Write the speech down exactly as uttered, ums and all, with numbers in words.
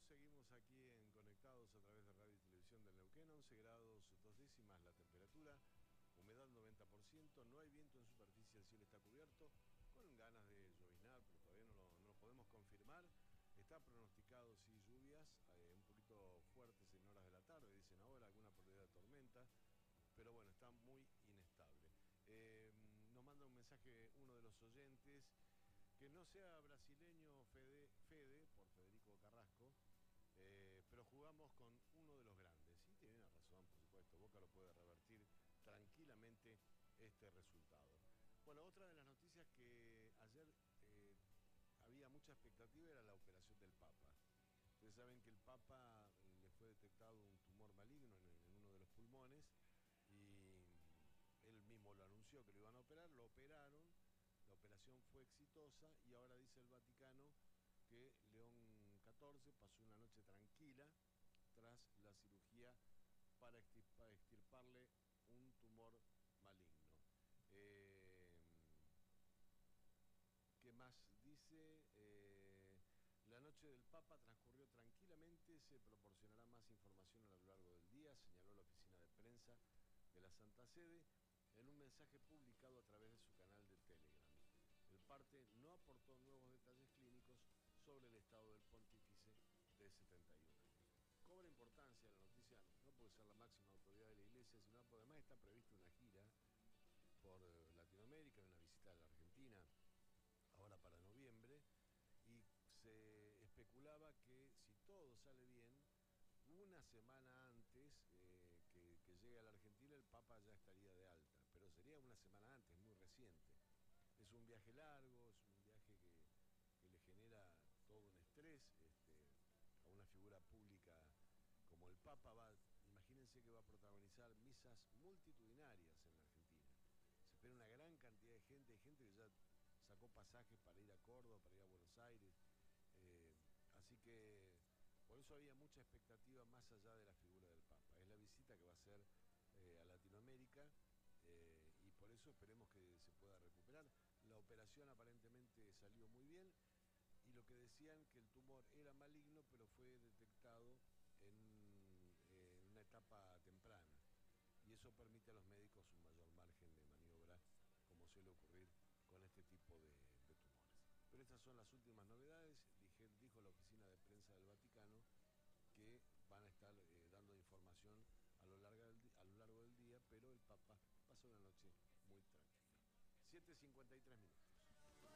seguimos aquí en Conectados a través de Radio y Televisión del Neuquén, once grados dos décimas la temperatura, humedad noventa por ciento, no hay viento en superficie, el cielo está cubierto, con ganas de lloviznar, pero todavía no lo, no lo podemos confirmar. Está pronosticado, sí, lluvias, eh, un poquito fuertes en horas de la tarde, dicen ahora, alguna probabilidad de tormenta, pero bueno, está muy inestable. Eh, nos manda un mensaje uno de los oyentes, que no sea brasileño Fede, Fede por Federico Carrasco, eh, pero jugamos con uno de los grandes. Y tiene una razón, por supuesto, Boca lo puede revertir tranquilamente este resultado. Bueno, otra de las noticias que ayer eh, había mucha expectativa era la operación del Papa. Ustedes saben que el Papa le fue detectado un tumor maligno en, en uno de los pulmones y él mismo lo anunció que lo iban a operar, lo operaron. La operación fue exitosa y ahora dice el Vaticano que León catorce pasó una noche tranquila tras la cirugía para extirparle un tumor maligno. Eh, ¿Qué más dice? Eh, la noche del Papa transcurrió tranquilamente, se proporcionará más información a lo largo del día, señaló la oficina de prensa de la Santa Sede en un mensaje publicado a través de su canal de Telegram. El parte no aportó nuevos detalles clínicos sobre el estado del pontífice de setenta y un años. Cobra importancia la noticia, no puede ser la máxima autoridad de la Iglesia, sino porque además está prevista una gira por Latinoamérica, una visita a la Argentina, ahora para noviembre, y se especulaba que si todo sale bien, una semana antes eh, que, que llegue a la Argentina, el Papa ya estaría de alta, pero sería una semana antes, muy reciente. Es un viaje largo, es un viaje que, que le genera todo un estrés este, a una figura pública como el Papa. Va, imagínense que va a protagonizar misas multitudinarias en la Argentina. Se espera una gran cantidad de gente, hay gente que ya sacó pasajes para ir a Córdoba, para ir a Buenos Aires, eh, así que por eso había mucha expectativa más allá de la figura del Papa. Es la visita que va a hacer eh, a Latinoamérica. Eh, y por eso esperemos que se pueda recuperar. La operación aparentemente salió muy bien y lo que decían que el tumor era maligno, pero fue detectado en, eh, en una etapa temprana y eso permite a los médicos un mayor margen de maniobra, como suele ocurrir con este tipo de, de tumores. Pero estas son las últimas novedades, dije, dijo la oficina de prensa del Vaticano que van a estar eh, dando información a lo, largo del, a lo largo del día, pero el Papa pasó una noche muy tranquila. siete cincuenta y tres minutos.